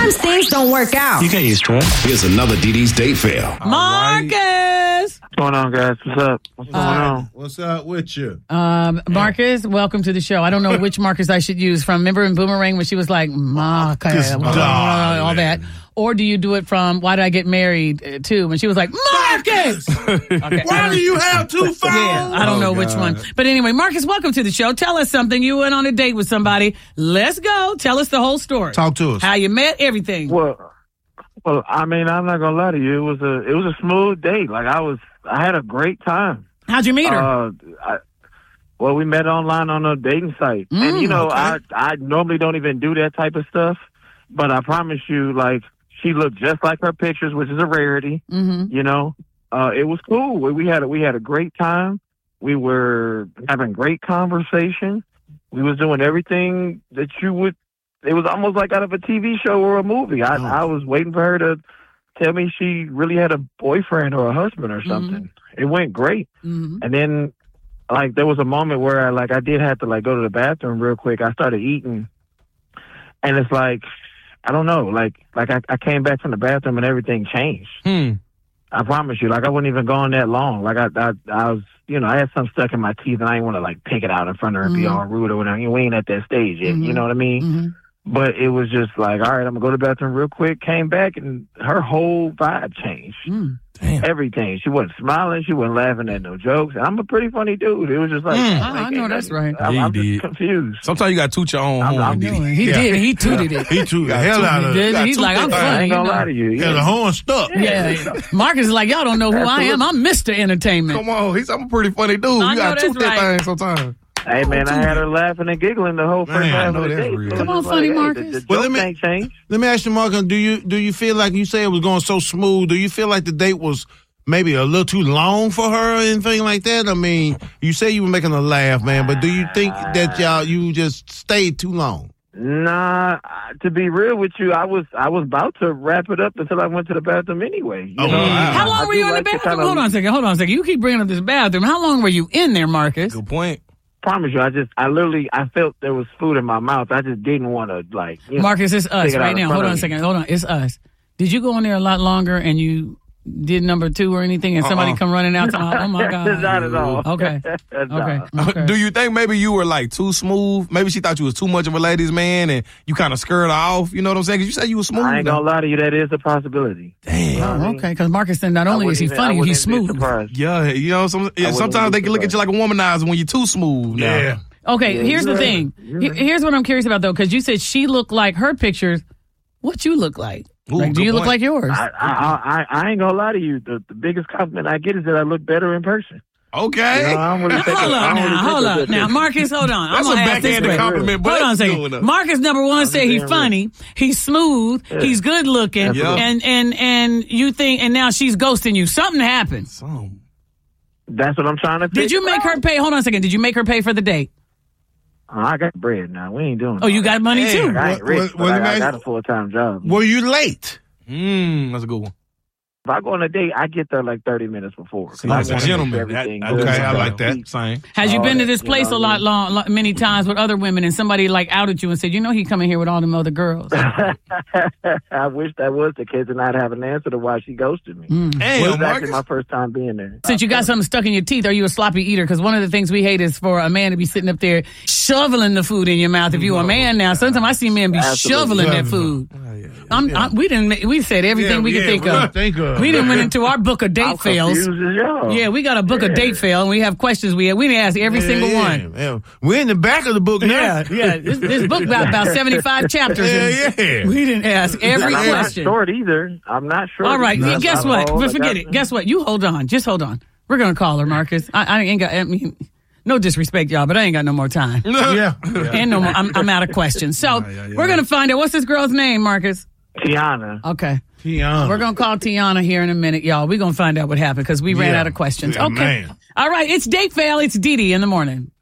Sometimes things don't work out. You get used to it. Here's another DD's date fail. Marcus! What's going on, guys? What's up? What's going on? What's up with you? Marcus, welcome to the show. I don't know which Marcus I should use from. Remember in Boomerang when she was like, Marcus, all that? Or do you do it from Why Did I Get Married to when she was like, Marcus! Okay, Why do you have two phones? Yeah, I don't know which one. But anyway, Marcus, welcome to the show. Tell us something. You went on a date with somebody. Let's go. Tell us the whole story. Talk to us. How you met, everything. Well, I mean, I'm not gonna lie to you. It was a smooth date. Like I had a great time. How'd you meet her? Well, we met online on a dating site, and you know, okay. I normally don't even do that type of stuff, but I promise you, like. She looked just like her pictures, which is a rarity. Mm-hmm. You know, it was cool. We had a great time. We were having great conversation. We was doing everything that you would. It was almost like out of a TV show or a movie. I was waiting for her to tell me she really had a boyfriend or a husband or something. Mm-hmm. It went great. Mm-hmm. And then, like, there was a moment where I did have to go to the bathroom real quick. I started eating, and it's like. I don't know. Like I came back from the bathroom and everything changed. I promise you. Like I wouldn't even gone that long. Like I was, you know, I had something stuck in my teeth and I didn't want to pick it out in front of her and be all rude or whatever. We ain't at that stage yet. You know what I mean? Mm-hmm. But it was just like, all right, I'm gonna go to the bathroom real quick. Came back and her whole vibe changed. Damn. Everything. She wasn't smiling. She wasn't laughing at no jokes. And I'm a pretty funny dude. It was just like, I know that's right. I'm just confused. Sometimes you got to toot your own horn. He did. He tooted it. He tooted the hell out of it. He's like, I'm funny. I ain't gonna lie to you. Yeah, the horn stuck. Yeah. Marcus is like, y'all don't know who I am. I'm Mr. Entertainment. Come on. I'm a pretty funny dude. You got to toot that thing sometimes. Hey, man, I had her laughing and giggling the whole first half of the day. Come on, funny Marcus. Well, let me ask you, Marcus, do you feel like you say it was going so smooth? Do you feel like the date was maybe a little too long for her or anything like that? I mean, you say you were making her laugh, man, but do you think that you just stayed too long? Nah, to be real with you, I was about to wrap it up until I went to the bathroom anyway. You know? How long were you in the bathroom? Hold on a second. You keep bringing up this bathroom. How long were you in there, Marcus? Good point. Promise you, I felt there was food in my mouth. I just didn't want to Marcus, it's us right now. Hold on a second. Hold on, it's us. Did you go in there a lot longer and you did number 2 or anything, and somebody come running out? Oh my God! Not at all. Okay. Do you think maybe you were too smooth? Maybe she thought you was too much of a ladies' man, and you kind of scared her off. You know what I'm saying? Because you said you were smooth. I ain't gonna lie to you. That is a possibility. Damn. Okay. Because Marcus said not only is he funny, he's smooth. Yeah. You know, sometimes they can look at you like a womanizer when you're too smooth. Now. Yeah. Okay. Here's the thing. Here's what I'm curious about though, because you said she looked like her pictures. What you look like? Ooh, do you look like yours? I ain't gonna lie to you. The biggest compliment I get is that I look better in person. Okay. You know, hold up. Now, Marcus, hold on. That's a backhanded compliment. Hold on a second. Marcus, number 1, said he's funny, he's smooth, he's good looking, and you think, and now she's ghosting you. Something happened. That's what I'm trying to figure. Did you make her pay? Hold on a second. Did you make her pay for the date? I got bread now. We ain't doing. Oh, you got money too. I ain't rich, but I got a full-time job. Were you late? That's a good one. If I go on a date, I get there 30 minutes before. That's a gentleman. I like that. Same. Has you been to this place many times with other women, and somebody outed you and said, he coming here with all them other girls? I wish that was the case, and I'd have an answer to why she ghosted me. It was actually my first time being there. Since you got something stuck in your teeth, are you a sloppy eater? Because one of the things we hate is for a man to be sitting up there shoveling the food in your mouth. If you're a man now, sometimes I see men be shoveling that food. We said everything we could think of. We didn't went into our book of date fails. Yeah, we got a book of date fail, and we have questions we didn't ask every single one. Yeah. We're in the back of the book now. Yeah. This book about 75 chapters. We didn't ask every question. I'm not short either. I'm not sure. All right, guess what? Forget it. Guess what? You hold on. Just hold on. We're gonna call her, Marcus. I ain't got. No disrespect, y'all, but I ain't got no more time. And no more. I'm out of questions. So we're gonna find out. What's this girl's name, Marcus? Tiana. Okay. Tiana. We're going to call Tiana here in a minute, y'all. We're going to find out what happened because we ran out of questions. Okay. Man. All right. It's Date Fail. It's Dee Dee in the morning.